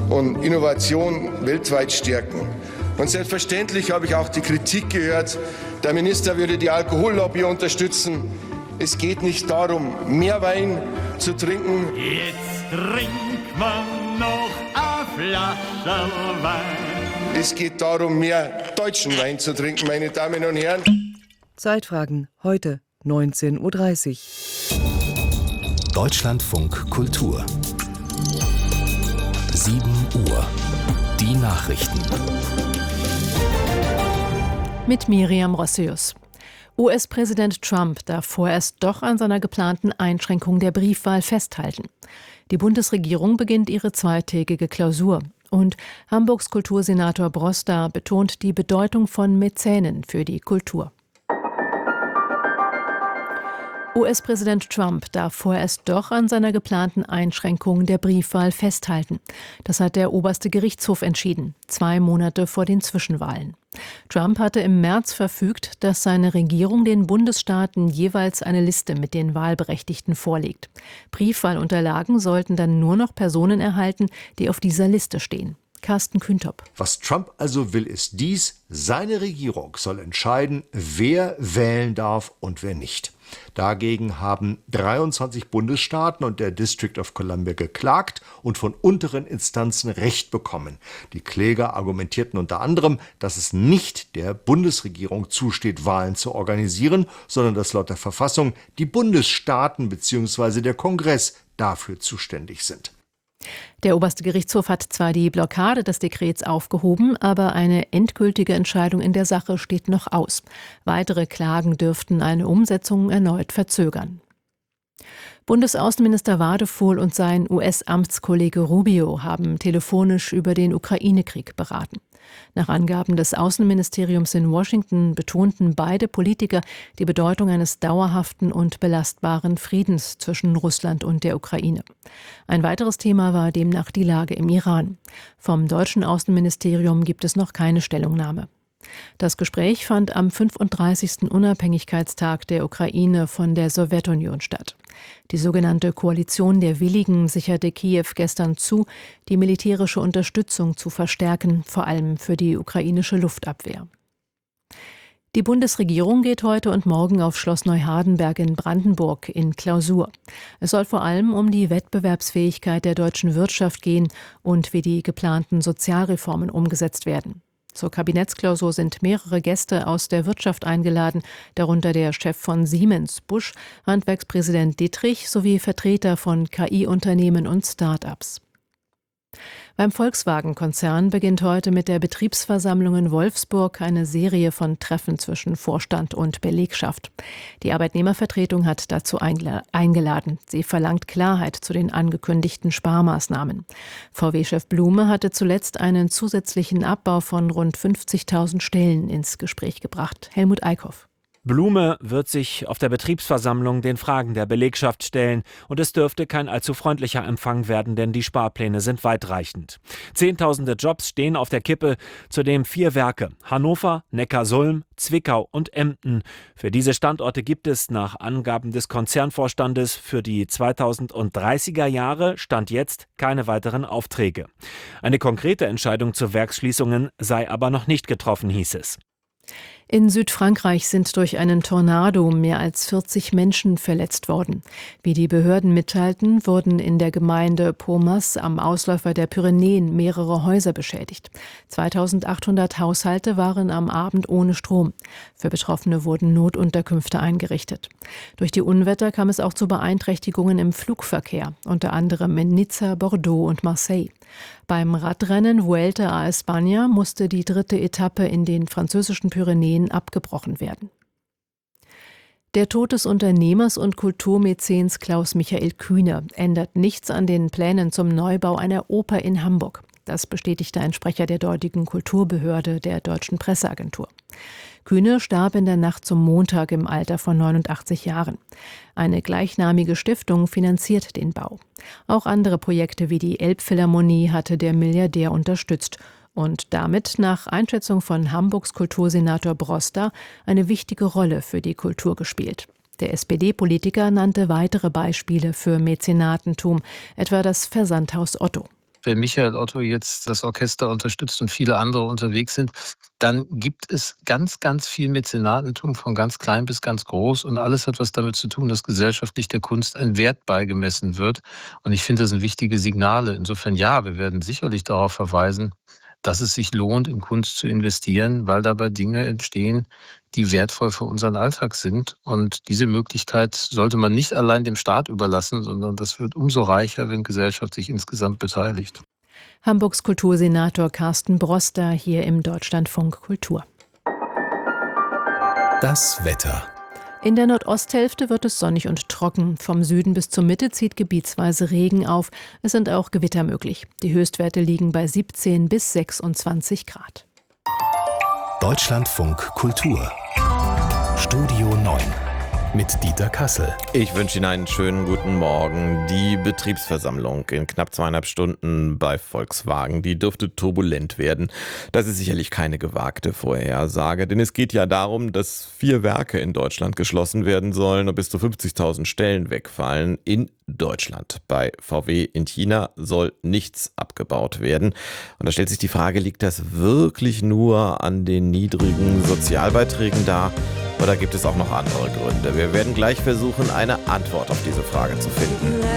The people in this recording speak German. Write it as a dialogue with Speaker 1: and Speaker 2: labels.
Speaker 1: und Innovation weltweit stärken. Und selbstverständlich habe ich auch die Kritik gehört, der Minister würde die Alkohollobby unterstützen. Es geht nicht darum, mehr Wein zu trinken.
Speaker 2: Jetzt trinkt man noch eine Flasche Wein.
Speaker 1: Es geht darum, mehr deutschen Wein zu trinken, meine Damen und Herren.
Speaker 3: Zeitfragen heute 19:30 Uhr.
Speaker 4: Deutschlandfunk Kultur. 7 Uhr. Die Nachrichten.
Speaker 5: Mit Miriam Rossius. US-Präsident Trump darf vorerst doch an seiner geplanten Einschränkung der Briefwahl festhalten. Die Bundesregierung beginnt ihre zweitägige Klausur. Und Hamburgs Kultursenator Broster betont die Bedeutung von Mäzenen für die Kultur. US-Präsident Trump darf vorerst doch an seiner geplanten Einschränkung der Briefwahl festhalten. Das hat der oberste Gerichtshof entschieden, 2 Monate vor den Zwischenwahlen. Trump hatte im März verfügt, dass seine Regierung den Bundesstaaten jeweils eine Liste mit den Wahlberechtigten vorlegt. Briefwahlunterlagen sollten dann nur noch Personen erhalten, die auf dieser Liste stehen. Carsten Küntop.
Speaker 6: Was Trump also will, ist dies: Seine Regierung soll entscheiden, wer wählen darf und wer nicht. Dagegen haben 23 Bundesstaaten und der District of Columbia geklagt und von unteren Instanzen Recht bekommen. Die Kläger argumentierten unter anderem, dass es nicht der Bundesregierung zusteht, Wahlen zu organisieren, sondern dass laut der Verfassung die Bundesstaaten bzw. der Kongress dafür zuständig sind.
Speaker 5: Der oberste Gerichtshof hat zwar die Blockade des Dekrets aufgehoben, aber eine endgültige Entscheidung in der Sache steht noch aus. Weitere Klagen dürften eine Umsetzung erneut verzögern. Bundesaußenminister Wadefuhl und sein US-Amtskollege Rubio haben telefonisch über den Ukraine-Krieg beraten. Nach Angaben des Außenministeriums in Washington betonten beide Politiker die Bedeutung eines dauerhaften und belastbaren Friedens zwischen Russland und der Ukraine. Ein weiteres Thema war demnach die Lage im Iran. Vom deutschen Außenministerium gibt es noch keine Stellungnahme. Das Gespräch fand am 35. Unabhängigkeitstag der Ukraine von der Sowjetunion statt. Die sogenannte Koalition der Willigen sicherte Kiew gestern zu, die militärische Unterstützung zu verstärken, vor allem für die ukrainische Luftabwehr. Die Bundesregierung geht heute und morgen auf Schloss Neuhardenberg in Brandenburg in Klausur. Es soll vor allem um die Wettbewerbsfähigkeit der deutschen Wirtschaft gehen und wie die geplanten Sozialreformen umgesetzt werden. Zur Kabinettsklausur sind mehrere Gäste aus der Wirtschaft eingeladen, darunter der Chef von Siemens, Busch, Handwerkspräsident Dittrich sowie Vertreter von KI-Unternehmen und Start-ups. Beim Volkswagen-Konzern beginnt heute mit der Betriebsversammlung in Wolfsburg eine Serie von Treffen zwischen Vorstand und Belegschaft. Die Arbeitnehmervertretung hat dazu eingeladen. Sie verlangt Klarheit zu den angekündigten Sparmaßnahmen. VW-Chef Blume hatte zuletzt einen zusätzlichen Abbau von rund 50.000 Stellen ins Gespräch gebracht. Helmut Eickhoff.
Speaker 7: Blume wird sich auf der Betriebsversammlung den Fragen der Belegschaft stellen und es dürfte kein allzu freundlicher Empfang werden, denn die Sparpläne sind weitreichend. Zehntausende Jobs stehen auf der Kippe, zudem 4 Werke: Hannover, Neckarsulm, Zwickau und Emden. Für diese Standorte gibt es nach Angaben des Konzernvorstandes für die 2030er Jahre Stand jetzt keine weiteren Aufträge. Eine konkrete Entscheidung zu Werksschließungen sei aber noch nicht getroffen, hieß es.
Speaker 5: In Südfrankreich sind durch einen Tornado mehr als 40 Menschen verletzt worden. Wie die Behörden mitteilten, wurden in der Gemeinde Pourmas am Ausläufer der Pyrenäen mehrere Häuser beschädigt. 2800 Haushalte waren am Abend ohne Strom. Für Betroffene wurden Notunterkünfte eingerichtet. Durch die Unwetter kam es auch zu Beeinträchtigungen im Flugverkehr, unter anderem in Nizza, Bordeaux und Marseille. Beim Radrennen Vuelta a España musste die 3. Etappe in den französischen Pyrenäen abgebrochen werden. Der Tod des Unternehmers und Kulturmäzens Klaus-Michael Kühne ändert nichts an den Plänen zum Neubau einer Oper in Hamburg. Das bestätigte ein Sprecher der dortigen Kulturbehörde, der Deutschen Presseagentur. Kühne starb in der Nacht zum Montag im Alter von 89 Jahren. Eine gleichnamige Stiftung finanziert den Bau. Auch andere Projekte wie die Elbphilharmonie hatte der Milliardär unterstützt und damit nach Einschätzung von Hamburgs Kultursenator Broster eine wichtige Rolle für die Kultur gespielt. Der SPD-Politiker nannte weitere Beispiele für Mäzenatentum, etwa das Versandhaus Otto.
Speaker 8: wenn Michael Otto jetzt das Orchester unterstützt und viele andere unterwegs sind, dann gibt es ganz, ganz viel Mäzenatentum von ganz klein bis ganz groß und alles hat was damit zu tun, dass gesellschaftlich der Kunst ein Wert beigemessen wird. Und ich finde, das sind wichtige Signale. Insofern ja, wir werden sicherlich darauf verweisen, dass es sich lohnt, in Kunst zu investieren, weil dabei Dinge entstehen, die wertvoll für unseren Alltag sind. Und diese Möglichkeit sollte man nicht allein dem Staat überlassen, sondern das wird umso reicher, wenn Gesellschaft sich insgesamt beteiligt.
Speaker 5: Hamburgs Kultursenator Carsten Broster hier im Deutschlandfunk Kultur.
Speaker 4: Das Wetter.
Speaker 5: In der Nordosthälfte wird es sonnig und trocken. Vom Süden bis zur Mitte zieht gebietsweise Regen auf. Es sind auch Gewitter möglich. Die Höchstwerte liegen bei 17 bis 26 Grad.
Speaker 4: Deutschlandfunk Kultur. Studio 9 mit Dieter Kassel.
Speaker 9: Ich wünsche Ihnen einen schönen guten Morgen. Die Betriebsversammlung in knapp 2,5 Stunden bei Volkswagen, die dürfte turbulent werden. Das ist sicherlich keine gewagte Vorhersage, denn es geht ja darum, dass 4 Werke in Deutschland geschlossen werden sollen und bis zu 50.000 Stellen wegfallen in Deutschland. Bei VW in China soll nichts abgebaut werden. Und da stellt sich die Frage, liegt das wirklich nur an den niedrigen Sozialbeiträgen da? Oder gibt es auch noch andere Gründe? Wir werden gleich versuchen, eine Antwort auf diese Frage zu finden.